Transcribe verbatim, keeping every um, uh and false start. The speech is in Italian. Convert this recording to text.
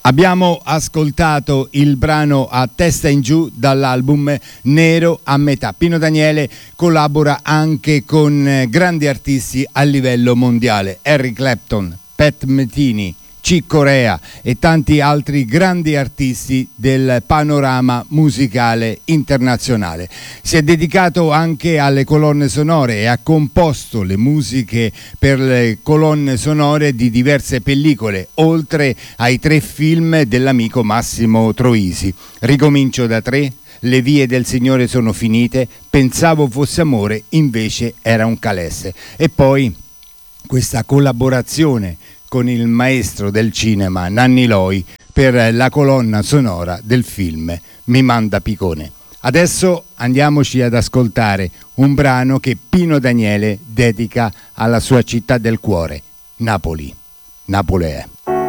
Abbiamo ascoltato il brano A testa in giù dall'album Nero a metà. Pino Daniele collabora anche con grandi artisti a livello mondiale, Eric Clapton, Pat Metheny, Chick Corea e tanti altri grandi artisti del panorama musicale internazionale. Si è dedicato anche alle colonne sonore e ha composto le musiche per le colonne sonore di diverse pellicole, oltre ai tre film dell'amico Massimo Troisi. Ricomincio da tre, Le vie del Signore sono finite, Pensavo fosse amore, invece era un calesse. E poi questa collaborazione con il maestro del cinema Nanni Loi per la colonna sonora del film Mi manda Picone. Adesso andiamoci ad ascoltare un brano che Pino Daniele dedica alla sua città del cuore, Napoli. Napoli è.